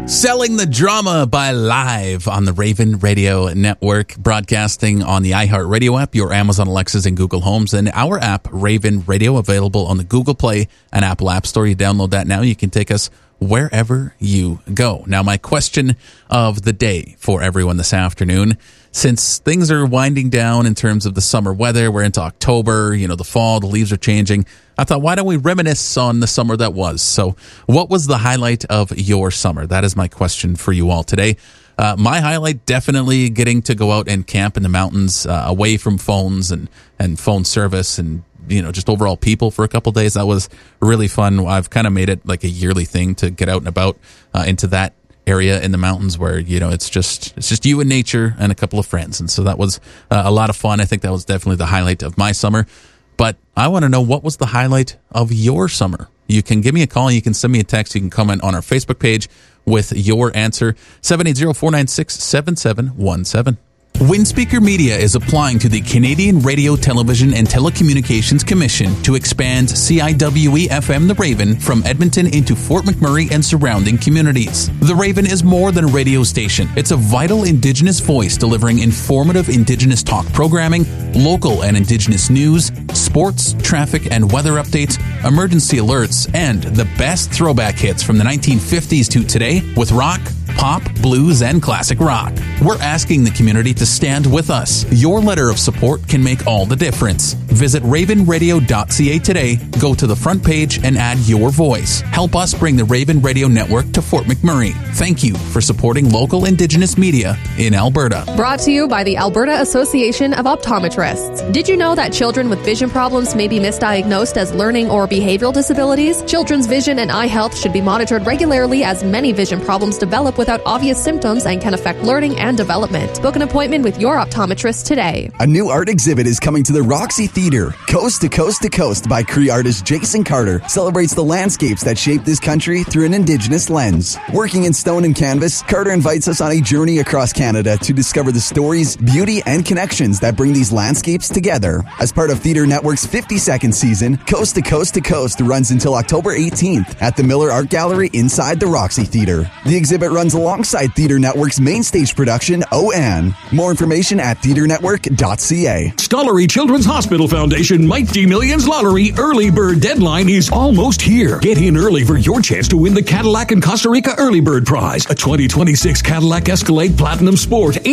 Selling the Drama by Live on the Raven Radio Network, broadcasting on the iHeartRadio app, your Amazon Alexas and Google Homes, and our app, Raven Radio, available on the Google Play and Apple App Store. You download that now. You can take us wherever you go. Now, my question of the day for everyone this afternoon, since things are winding down in terms of the summer weather, we're into October, the fall, the leaves are changing. I thought, why don't we reminisce on the summer that was? So what was the highlight of your summer? That is my question for you all today. My highlight, definitely getting to go out and camp in the mountains, away from phones and phone service and just overall people for a couple of days. That was really fun. I've kind of made it like a yearly thing to get out and about into that area in the mountains where, it's just you and nature and a couple of friends. And so that was a lot of fun. I think that was definitely the highlight of my summer. But I want to know, what was the highlight of your summer? You can give me a call. You can send me a text. You can comment on our Facebook page with your answer, 780-496-7717. Windspeaker Media is applying to the Canadian Radio, Television and Telecommunications Commission to expand CIWE-FM The Raven from Edmonton into Fort McMurray and surrounding communities. The Raven is more than a radio station. It's a vital Indigenous voice delivering informative Indigenous talk programming, local and Indigenous news, sports, traffic and weather updates, emergency alerts, and the best throwback hits from the 1950s to today with rock, pop, blues, and classic rock. We're asking the community to stand with us. Your letter of support can make all the difference. Visit ravenradio.ca today, go to the front page, and add your voice. Help us bring the Raven Radio Network to Fort McMurray. Thank you for supporting local Indigenous media in Alberta. Brought to you by the Alberta Association of Optometrists. Did you know that children with vision problems may be misdiagnosed as learning or behavioral disabilities? Children's vision and eye health should be monitored regularly, as many vision problems develop without obvious symptoms and can affect learning and development. Book an appointment with your optometrist today. A new art exhibit is coming to the Roxy Theatre. Coast to Coast to Coast by Cree artist Jason Carter celebrates the landscapes that shape this country through an Indigenous lens. Working in stone and canvas, Carter invites us on a journey across Canada to discover the stories, beauty, and connections that bring these landscapes together. As part of Theatre Network's 52nd season, Coast to Coast to Coast runs until October 18th at the Miller Art Gallery inside the Roxy Theatre. The exhibit runs alongside Theatre Network's main stage production, OAN. More information at theatrenetwork.ca. Stollery Children's Hospital Foundation Mighty Millions Lottery early bird deadline is almost here. Get in early for your chance to win the Cadillac and Costa Rica Early Bird Prize, a 2026 Cadillac Escalade Platinum Sport